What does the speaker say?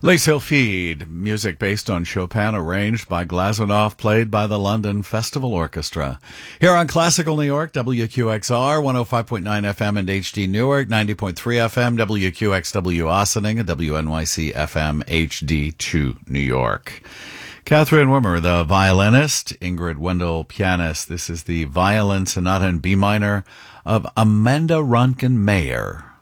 Les Sylphides, music based on Chopin, arranged by Glazunov, played by the London Festival Orchestra. Here on Classical New York, WQXR, 105.9 FM and HD Newark, 90.3 FM, WQXW Ossining, and WNYC FM HD2 New York. Catherine Wimmer, the violinist, Ingrid Wendell, pianist. This is the violin sonata in B minor of Amanda Ronkin Mayer.